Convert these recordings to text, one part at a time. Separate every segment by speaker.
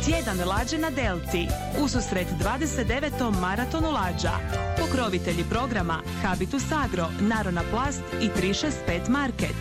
Speaker 1: Tjedan lađe na Delti. Ususret 29. maratonu lađa. Pokrovitelji programa Habitus Agro, Narona Plast i 365 Market.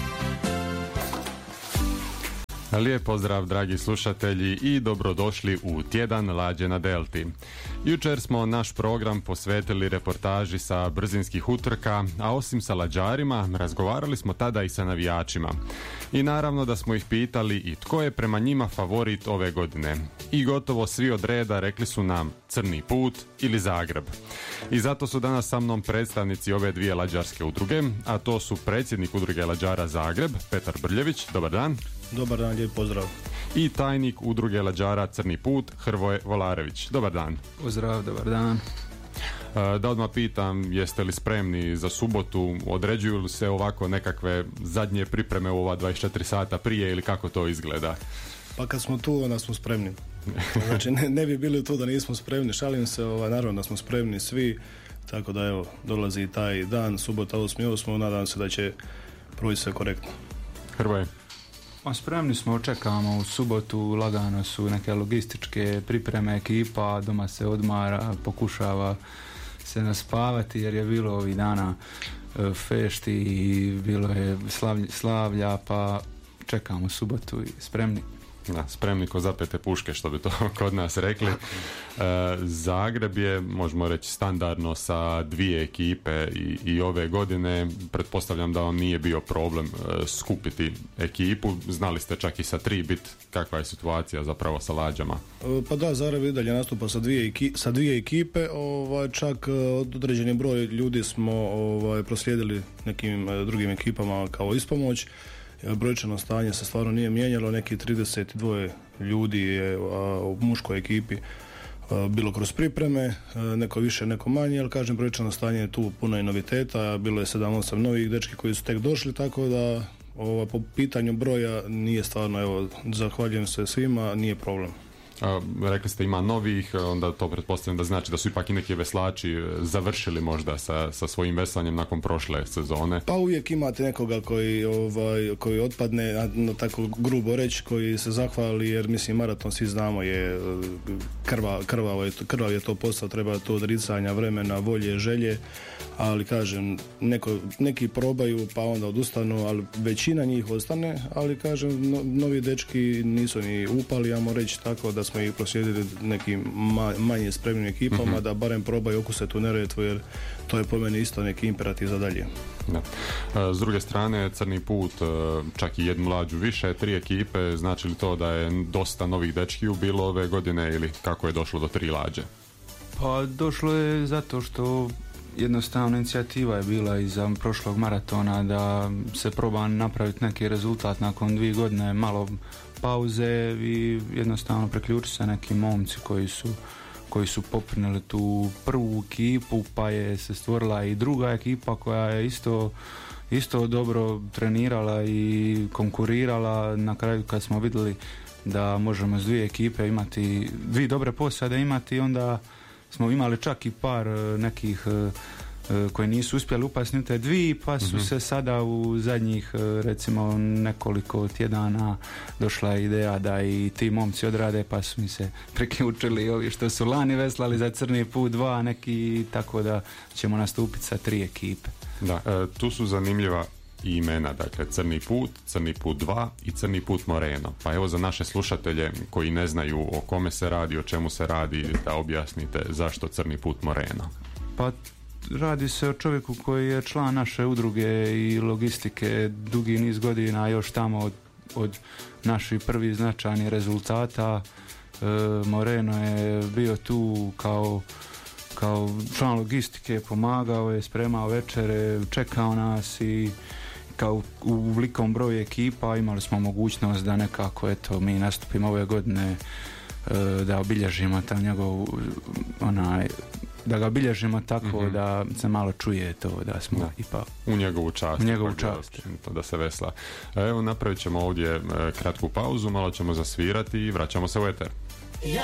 Speaker 2: Lijep pozdrav dragi slušatelji i dobrodošli u Tjedan lađe na Delti. Jučer smo naš program posvetili reportaži sa brzinskih utrka, a osim sa lađarima razgovarali smo tada i sa navijačima. I naravno da smo ih pitali i tko je prema njima favorit ove godine. I gotovo svi od reda rekli su nam Crni put ili Zagreb. I zato su danas sa mnom predstavnici ove dvije lađarske udruge, a to su predsjednik udruge lađara Zagreb, Petar Brljević. Dobar dan.
Speaker 3: Dobar dan, lijep pozdrav.
Speaker 2: I tajnik udruge lađara Crni put, Hrvoje Volarević. Dobar dan.
Speaker 4: Pozdrav, dobar dan.
Speaker 2: Da odmah pitam, jeste li spremni za subotu? Određuju li se ovako nekakve zadnje pripreme u ova 24 sata prije ili kako to izgleda?
Speaker 3: Pa kad smo tu, onda smo spremni. Znači, ne bi bili tu da nismo spremni. Šalim se, naravno da smo spremni svi. Tako da evo, dolazi i taj dan, subota 8.8. Nadam se da će proći sve korektno.
Speaker 2: Hrvoje?
Speaker 4: Pa spremni smo, očekavamo u subotu, lagano su neke logističke pripreme, ekipa doma se odmara, pokušava se naspavati jer je bilo ovih dana fešti i bilo je slavlja, pa čekamo subotu i spremni.
Speaker 2: Da, spremni ko zapete puške, što bi to kod nas rekli. Zagreb je, možemo reći, standardno sa dvije ekipe i ove godine. Pretpostavljam da vam nije bio problem skupiti ekipu. Znali ste čak i sa 3 biti. Kakva je situacija zapravo sa lađama?
Speaker 3: Pa da, Zagreb i dalje nastupa sa dvije ekipe. Čak određeni broj ljudi smo proslijedili nekim drugim ekipama kao ispomoć. Brojčano stanje se stvarno nije mijenjalo, neki 32 ljudi je u muškoj ekipi bilo kroz pripreme, neko više, neko manje, ali kažem, brojčano stanje je tu puno i noviteta, bilo je 7-8 novih dečki koji su tek došli, tako da po pitanju broja nije stvarno, evo, zahvaljujem se svima, nije problem.
Speaker 2: Rekli ste ima novih, onda to pretpostavljam da znači da su ipak i neki veslači završili možda sa svojim veslanjem nakon prošle sezone. Pa uvijek
Speaker 3: imate nekoga koji otpadne, tako grubo reći, koji se zahvali, jer mislim maraton svi znamo je krvav je to posao, treba to odricanja, vremena, volje, želje, ali kažem, neki probaju pa onda odustanu, ali većina njih ostane, ali kažem, novi dečki nisu ni upali, ja moram reći tako da smo ih proslijedili nekim manje spremnim ekipama, da barem probaju okuse tu Neretvu, jer to je po meni isto neki imperativ za dalje.
Speaker 2: Da. S druge strane, Crni put čak i jednu lađu više, 3 ekipe, znači li to da je dosta novih dečkiju bilo ove godine ili kako je došlo do 3 lađe?
Speaker 4: Pa došlo je zato što jednostavno inicijativa je bila iza prošlog maratona da se proba napraviti neki rezultat nakon 2 godine, malo pauze i jednostavno priključi se neki momci koji su poprinili tu prvu ekipu, pa je se stvorila i druga ekipa koja je isto dobro trenirala i konkurirala. Na kraju kad smo vidjeli da možemo s 2 ekipe imati 2 dobre posade imati, onda smo imali čak i par nekih koji nisu uspjeli upasti u te 2, pa su se sada u zadnjih recimo nekoliko tjedana došla ideja da i ti momci odrade, pa su mi se priključili ovi što su lani veslali za Crni put 2 neki, tako da ćemo nastupiti sa 3 ekipe.
Speaker 2: Da, tu su zanimljiva i imena, dakle Crni put 2 i Crni put Moreno. Pa evo za naše slušatelje koji ne znaju o kome se radi, o čemu se radi, da objasnite zašto Crni put Moreno.
Speaker 4: Pa radi se o čovjeku koji je član naše udruge i logistike dugi niz godina, još tamo od naših prvih značajnih rezultata. Moreno je bio tu kao član logistike, pomagao je, spremao večere, čekao nas i kao u velikom broju ekipa imali smo mogućnost da nekako mi nastupimo ove godine, da obilježimo taj njegov da ga obilježimo tako da se malo čuje to da smo ipak
Speaker 2: u njegovu čast. Da se vesla. Evo, napravit ćemo ovdje kratku pauzu, malo ćemo zasvirati i vraćamo se u eter.